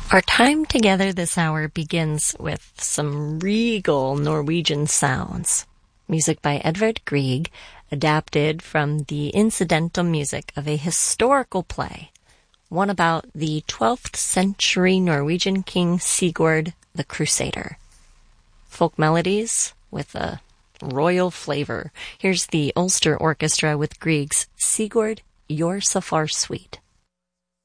Our time together this hour begins with some regal Norwegian sounds. Music by Edvard Grieg, adapted from the incidental music of a historical play, one about the 12th century Norwegian king Sigurd the Crusader. Folk melodies with a royal flavor. Here's the Ulster Orchestra with Grieg's Sigurd, You're So Far Sweet.